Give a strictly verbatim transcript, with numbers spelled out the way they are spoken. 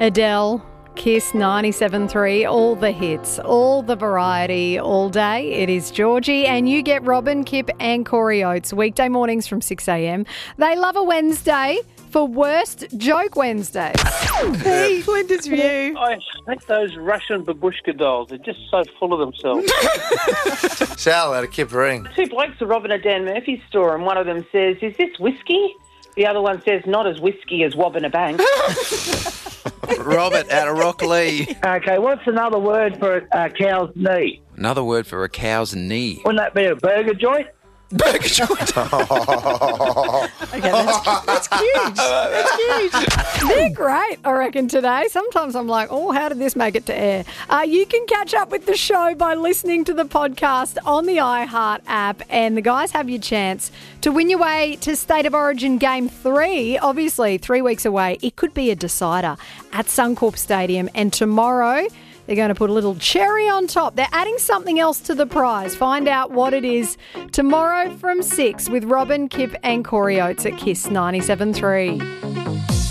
Adele, Kiss ninety-seven three, all the hits, all the variety, all day. It is Georgie, and you get Robin, Kip and Corey Oates weekday mornings from six a.m. They love a Wednesday for Worst Joke Wednesday. Hey, Linda's view. I hate those Russian babushka dolls. They're just so full of themselves. Sal out of Kippering. Two blokes are robbing a Dan Murphy's store, and one of them says, "Is this whiskey?" The other one says, "Not as whiskey as wobbing a bank." Robert out of Rocklea. Okay, what's another word for a cow's knee? Another word for a cow's knee. Wouldn't that be a burger joint? Burger joint. Okay, that's, that's huge. That's huge. They're great, I reckon, today. Sometimes I'm like, oh, how did this make it to air? Uh, you can catch up with the show by listening to the podcast on the iHeart app, and the guys have your chance to win your way to State of Origin Game three. Obviously, three weeks away. It could be a decider at Suncorp Stadium, and tomorrow they're going to put a little cherry on top. They're adding something else to the prize. Find out what it is tomorrow from six with Robin, Kip and Corey Oates at Kiss ninety-seven three.